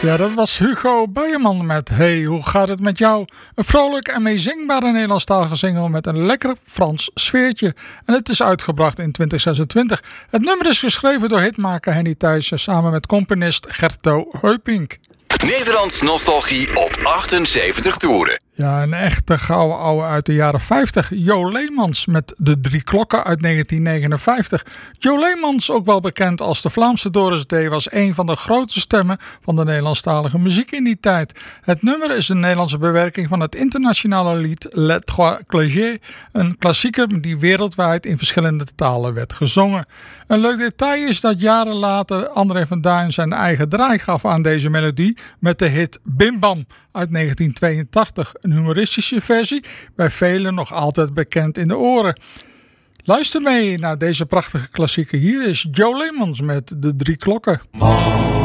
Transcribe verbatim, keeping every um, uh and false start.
Ja, dat was Hugo Buijeman met Hey, hoe gaat het met jou? Een vrolijk en meezingbare Nederlandstalige single met een lekker Frans sfeertje. En het is uitgebracht in twintig zesentwintig. Het nummer is geschreven door hitmaker Henny Thijssen samen met componist Gerto Heupink. Nederlands nostalgie op achtenzeventig toeren. Ja, een echte gouden ouwe uit de jaren vijftig. Jo Leemans met De Drie Klokken uit negentien negenenvijftig. Jo Leemans, ook wel bekend als de Vlaamse Doris Day, was een van de grootste stemmen van de Nederlandstalige muziek in die tijd. Het nummer is een Nederlandse bewerking van het internationale lied Les Trois Clochers, een klassieker die wereldwijd in verschillende talen werd gezongen. Een leuk detail is dat jaren later André van Duin zijn eigen draai gaf aan deze melodie met de hit Bim Bam uit negentien tweeëntachtig. Een humoristische versie, bij velen nog altijd bekend in de oren. Luister mee naar deze prachtige klassieker. Hier is Jo Leemans met De Drie Klokken.